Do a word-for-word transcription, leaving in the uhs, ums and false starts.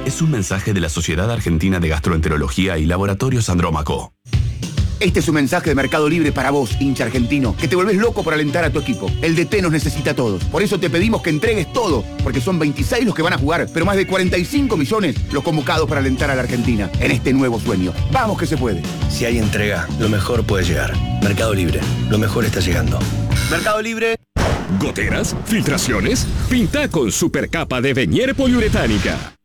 es un mensaje de la Sociedad Argentina de Gastroenterología y Laboratorios Andrómaco. Este es un mensaje de Mercado Libre para vos, hincha argentino, que te volvés loco por alentar a tu equipo. El D T nos necesita a todos. Por eso te pedimos que entregues todo, porque son veintiséis los que van a jugar, pero más de cuarenta y cinco millones los convocados para alentar a la Argentina en este nuevo sueño. Vamos que se puede. Si hay entrega, lo mejor puede llegar. Mercado Libre, lo mejor está llegando. Mercado Libre. ¿Goteras? ¿Filtraciones? Pinta con supercapa de Venier poliuretánica.